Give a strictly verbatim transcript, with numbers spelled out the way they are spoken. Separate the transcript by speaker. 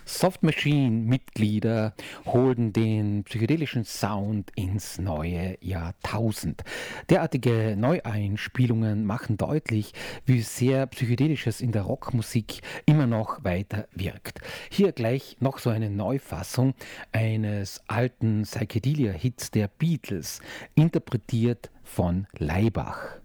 Speaker 1: Soft Machine-Mitglieder holten den psychedelischen Sound ins neue Jahrtausend. Derartige Neueinspielungen machen deutlich, wie sehr Psychedelisches in der Rockmusik immer noch weiter wirkt. Hier gleich noch so eine Neufassung eines alten Psychedelia-Hits der Beatles, interpretiert von Laibach.